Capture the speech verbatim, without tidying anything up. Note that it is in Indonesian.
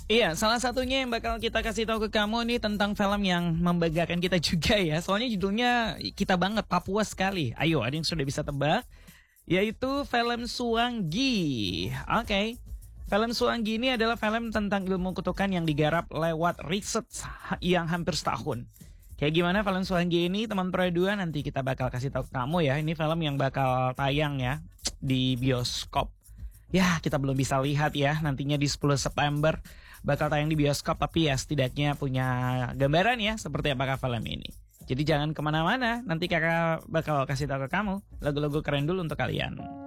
Iya, salah satunya yang bakal kita kasih tahu ke kamu nih tentang film yang membanggakan kita juga ya. Soalnya judulnya kita banget, Papua sekali. Ayo, ada yang sudah bisa tebak? Yaitu film Suanggi. Oke. Okay. Film Suanggi ini adalah film tentang ilmu kutukan yang digarap lewat riset yang hampir setahun. Kayak gimana film Suanggi ini, teman Pro dua, nanti kita bakal kasih tahu ke kamu ya. Ini film yang bakal tayang ya di bioskop. Ya, kita belum bisa lihat ya, nantinya di sepuluh September bakal tayang di bioskop. Tapi ya setidaknya punya gambaran ya seperti apakah film ini. Jadi jangan kemana-mana, nanti kakak bakal kasih tahu ke kamu lagu-lagu keren dulu untuk kalian.